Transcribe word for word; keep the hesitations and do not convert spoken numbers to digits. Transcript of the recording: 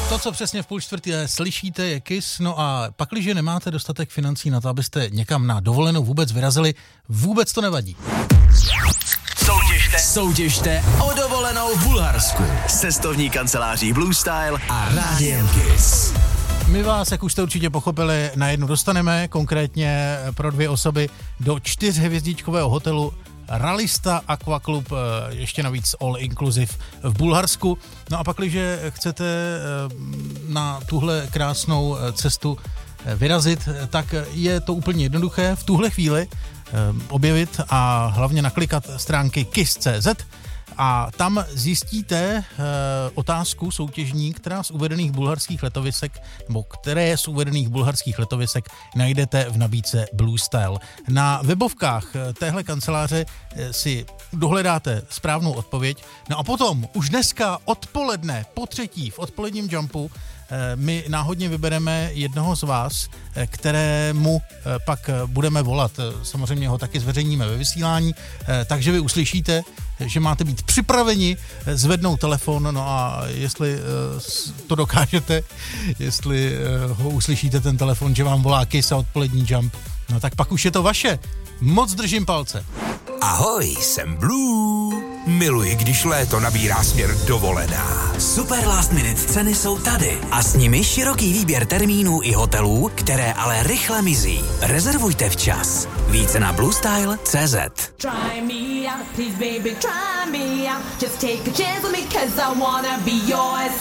To, co přesně v půl čtvrté slyšíte, je Kiss. No a pakliže nemáte dostatek financí na to, abyste někam na dovolenou vůbec vyrazili, vůbec to nevadí. Soutěžte, soutěžte o dovolenou v Bulharsku. Cestovní kanceláří Blue Style a Rádiem Kiss. My vás, jak už jste určitě pochopili, na jednu dostaneme, konkrétně pro dvě osoby do čtyřhvězdičkového hotelu Ralista Aqua Club, ještě navíc all inclusive v Bulharsku. No a pak, když chcete na tuhle krásnou cestu vyrazit, tak je to úplně jednoduché v tuhle chvíli objevit a hlavně naklikat stránky kiss tečka cé zet a tam zjistíte e, otázku soutěžní, která z uvedených bulharských letovisek, nebo které z uvedených bulharských letovisek najdete v nabídce Blue Style. Na webovkách téhle kanceláře si dohledáte správnou odpověď, no a potom už dneska odpoledne po třetí v odpoledním jumpu my náhodně vybereme jednoho z vás, kterému pak budeme volat. Samozřejmě ho taky zveřejníme ve vysílání, takže vy uslyšíte, že máte být připraveni zvednout telefon, no a jestli to dokážete, jestli ho uslyšíte ten telefon, že vám volá Kiss a odpolední jump, no tak pak už je to vaše. Moc držím palce. Ahoj, jsem Blue. Miluji, když léto nabírá směr dovolená. Super last minute ceny jsou tady a s nimi široký výběr termínů i hotelů, které ale rychle mizí. Rezervujte včas. Více na blue style tečka cé zet. Try me out, please baby, try me out. Just take a chance with me 'cause I wanna be yours.